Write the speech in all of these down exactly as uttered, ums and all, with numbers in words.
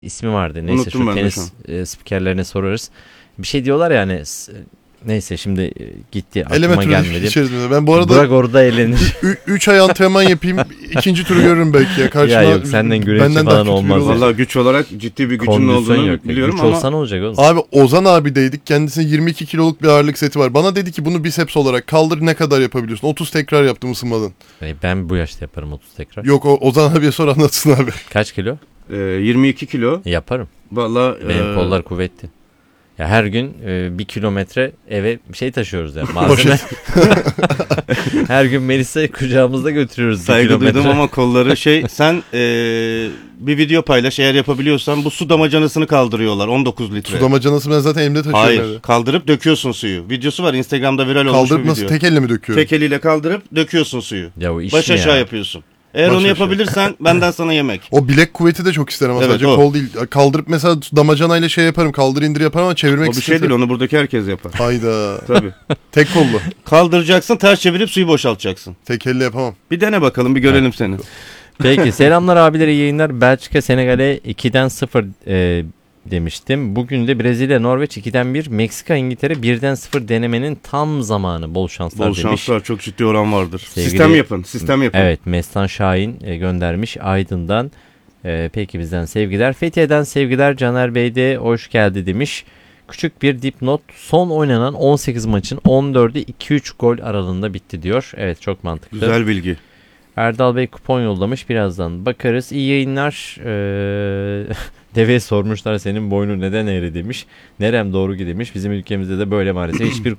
ismi vardı. Neyse Unuttum şu tenis e, spikerlerine sorarız. Bir şey diyorlar yani. Neyse şimdi e, gitti aklıma gelmedi. Ben bu arada Burak orada eğlenir. üç ay antrenman yapayım. İkinci turu görürüm belki ya. Karşıma, ya yok senden güreşçi falan olmaz. Valla güç olarak ciddi bir gücün olduğunu yok. biliyorum güç ama. Güç olsa ne olacak oğlum? Abi Ozan abideydik. Kendisine yirmi iki kiloluk bir ağırlık seti var. Bana dedi ki bunu biceps olarak kaldır, ne kadar yapabiliyorsun? otuz tekrar yaptım ısınmadan. E, ben bu yaşta yaparım otuz tekrar. Yok o Ozan abiye sor anlatsın abi. Kaç kilo? Ee, yirmi iki kilo. Yaparım. Valla. Benim e... kollar kuvvetli. Ya her gün e, bir kilometre eve bir şey taşıyoruz yani malzeme. Her gün Melisa'yı kucağımızda götürüyoruz. Saygı duydum ama kolları şey sen e, bir video paylaş eğer yapabiliyorsan, bu su damacanasını kaldırıyorlar on dokuz litre. Su damacanası ben zaten elimde taşıyorum. Hayır evde. Kaldırıp döküyorsun suyu. Videosu var Instagram'da viral olmuş bir video. Kaldırıp nasıl, tek elle mi döküyorum? Tek eliyle kaldırıp döküyorsun suyu. Ya o iş Baş aşağı ya? yapıyorsun. Eğer Baş onu aşağı. yapabilirsen benden sana yemek. O bilek kuvveti de çok isterim ama evet, sadece o. kol değil. Kaldırıp mesela damacanayla şey yaparım, kaldır indir yaparım ama çevirmek O bir şey değil, onu buradaki herkes yapar. Hayda. Tabii. Tek kollu. Kaldıracaksın, ters çevirip suyu boşaltacaksın. Tek elle yapamam. Bir dene bakalım, bir görelim seni. Peki selamlar abiler, iyi yayınlar. Belçika Senegal'e ikiden sıfır e, demiştim. Bugün de Brezilya Norveç ikiden bir, Meksika İngiltere birden sıfır denemenin tam zamanı. Bol şanslar Bol demiş. Bol şanslar, çok ciddi oran vardır. Sevgili, sistem yapın, sistem yapın. Evet, Mestan Şahin e, göndermiş Aydın'dan. E, peki bizden sevgiler. Fethiye'den sevgiler. Caner Bey de hoş geldi demiş. Küçük bir dipnot. Son oynanan on sekiz maçın on dördü iki üç gol aralığında bitti diyor. Evet, çok mantıklı. Güzel bilgi. Erdal Bey kupon yollamış. Birazdan bakarız. İyi yayınlar. Ee, Deveye sormuşlar senin boynu neden eğri demiş. Nerem doğru gidemiş. Bizim ülkemizde de böyle maalesef. Hiçbir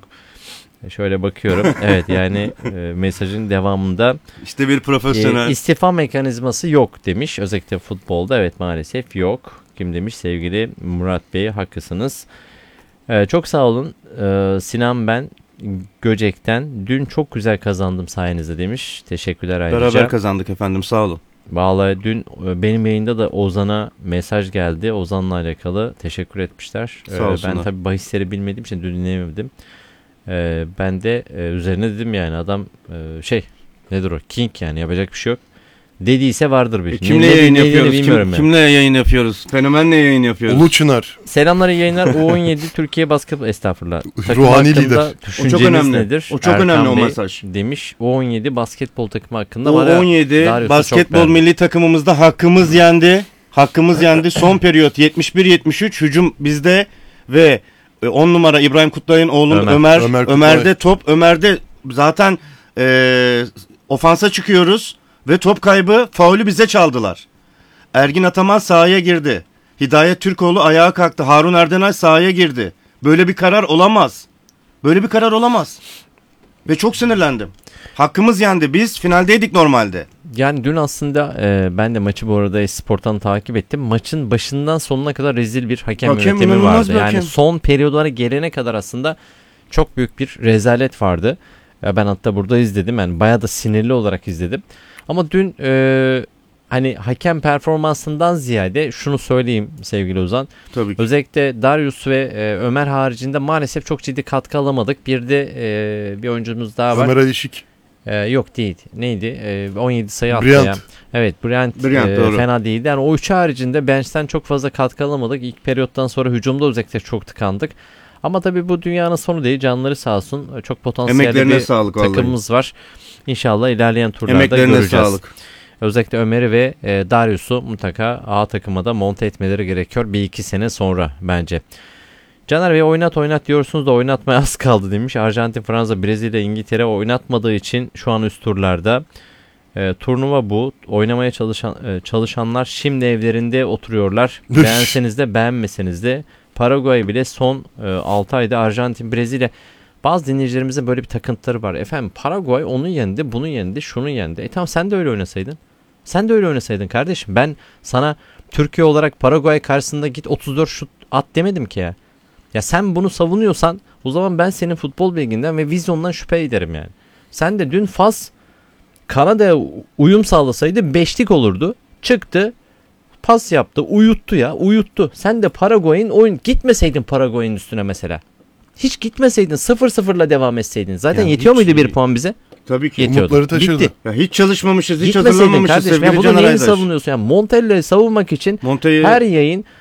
şöyle bakıyorum. Evet yani e, mesajın devamında. İşte bir profesyonel. E, istifa mekanizması yok demiş. Özellikle futbolda evet maalesef yok. Kim demiş? Sevgili Murat Bey, haklısınız. Ee, çok sağ olun. Ee, Sinan ben. Göcek'ten dün çok güzel kazandım sayenizde demiş. Teşekkürler ayrıca. Beraber kazandık efendim, sağ olun. Vallahi dün benim yayında da Ozan'a mesaj geldi. Ozan'la alakalı teşekkür etmişler. Sağ olsunlar. Ben tabii bahisleri bilmediğim için dün dinleyemedim. Ee, ben de e, üzerine dedim yani adam e, şey nedir o? King yani, yapacak bir şey yok. Dediyse vardır bir. E, kimle ne, yayın ne, yapıyoruz? Kim, kimle yayın yapıyoruz? Fenomenle yayın yapıyoruz. Ulu Çınar. Selamlar, iyi yayınlar. U on yedi Türkiye basketbol estağfurullah. Ruhani lider. O çok önemli. Nedir? O çok Erkan önemli o Bey mesaj. Demiş U on yedi basketbol takımı hakkında. U on yedi basketbol milli takımımızda hakkımız yendi. Hakkımız yendi. Son periyot yetmiş bir yetmiş üç hücum bizde ve on numara İbrahim Kutlay'ın oğlu Ömer. Ömer, Ömer Ömer'de top. Ömer'de zaten e, ofansa çıkıyoruz. Ve top kaybı, faulü bize çaldılar. Ergin Ataman sahaya girdi. Hidayet Türkoğlu ayağa kalktı. Harun Erdenay sahaya girdi. Böyle bir karar olamaz. Böyle bir karar olamaz. Ve çok sinirlendim. Hakkımız yendi. Biz finaldeydik normalde. Yani dün aslında e, ben de maçı bu arada Spor'tan takip ettim. Maçın başından sonuna kadar rezil bir hakem, hakem yönetimi vardı. Yani hakem. Son periyodlara gelene kadar aslında çok büyük bir rezalet vardı. Ya ben hatta burada izledim. Yani bayağı da sinirli olarak izledim. Ama dün e, hani hakem performansından ziyade şunu söyleyeyim sevgili Ozan. Tabii ki. Özellikle Darius ve e, Ömer haricinde maalesef çok ciddi katkı alamadık. Bir de e, bir oyuncumuz daha var. Ömer Alişik. E, yok değil. Neydi? E, on yedi sayı attı ya. Evet, Bryant, Bryant e, fena değildi. Yani o üç haricinde bench'ten çok fazla katkı alamadık. İlk periyottan sonra hücumda özellikle çok tıkandık. Ama tabii bu dünyanın sonu değil. Canları sağ olsun. Çok potansiyelli bir sağlık, takımımız vallahi. Var. İnşallah ilerleyen turlarda Emeklerine göreceğiz. Sağlık. Özellikle Ömer'i ve e, Darius'u mutlaka A takıma da monte etmeleri gerekiyor. Bir iki sene sonra bence. Caner Bey oynat oynat diyorsunuz da oynatmaya az kaldı demiş. Arjantin, Fransa, Brezilya, İngiltere oynatmadığı için şu an üst turlarda. E, turnuva bu. Oynamaya çalışan e, çalışanlar şimdi evlerinde oturuyorlar. Beğenseniz de beğenmeseniz de. Paraguay bile son e, altı ayda Arjantin, Brezilya. Bazı dinleyicilerimizin böyle bir takıntıları var. Efendim Paraguay onu yendi, bunu yendi, şunu yendi. E tamam, sen de öyle oynasaydın. Sen de öyle oynasaydın kardeşim. Ben sana Türkiye olarak Paraguay karşısında git otuz dört şut at demedim ki ya. Ya sen bunu savunuyorsan o zaman ben senin futbol bilginden ve vizyondan şüphe ederim yani. Sen de dün Fas Kanada'ya uyum sağlasaydı beşlik olurdu. Çıktı, pas yaptı, uyuttu ya, uyuttu. Sen de Paraguay'ın oyun gitmeseydin Paraguay'ın üstüne mesela. Hiç gitmeseydin, sıfır sıfırla devam etseydin. Zaten yani yetiyor muydu bir puan bize? Tabii ki. yetiyordu. Umutları taşırdı. Bitti. Ya hiç çalışmamışız, hiç Gitmeseydin hazırlanmamışız kardeşim. Ya sevgili bunu Caner niye Aydaş. savunuyorsun? Yani Montella'yı savunmak için Monte'yi her yayın